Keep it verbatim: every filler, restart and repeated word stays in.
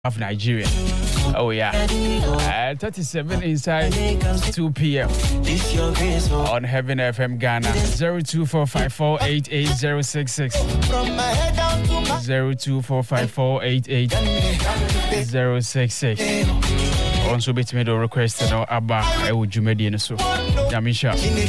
of Nigeria. Oh yeah. Uh, thirty-seven inside two p.m. on Heaven F M Ghana. zero two four five four eight eight zero six six zero two four five four eight eight zero six six. Also, bit me the request no Abba I would you median so. Yamisha.